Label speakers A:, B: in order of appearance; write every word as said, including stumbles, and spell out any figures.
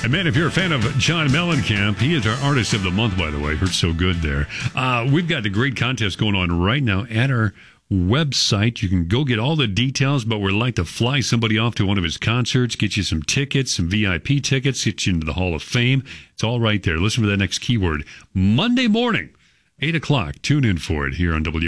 A: And man, if you're a fan of John Mellencamp, he is our Artist of the Month, by the way. Heard so good there. Uh, we've got a great contest going on right now at our website. You can go get all the details, but we'd like to fly somebody off to one of his concerts, get you some tickets, some V I P tickets, get you into the Hall of Fame. It's all right there. Listen for that next keyword. Monday morning, eight o'clock. Tune in for it here on W